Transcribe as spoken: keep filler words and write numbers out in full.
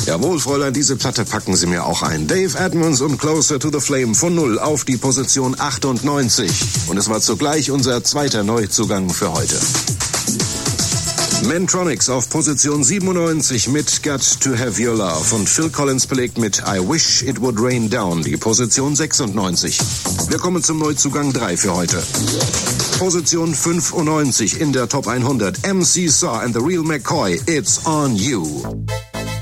Jawohl, Fräulein, diese Platte packen Sie mir auch ein. Dave Edmunds und Closer to the Flame von null auf die Position achtundneunzig. Und es war zugleich unser zweiter Neuzugang für heute. Mantronics auf Position siebenundneunzig mit Got to Have Your Love und Phil Collins belegt mit I Wish It Would Rain Down die Position sechsundneunzig. Wir kommen zum Neuzugang drei für heute. Position fünfundneunzig in der Top hundert. M C Saw and the Real McCoy, It's on You.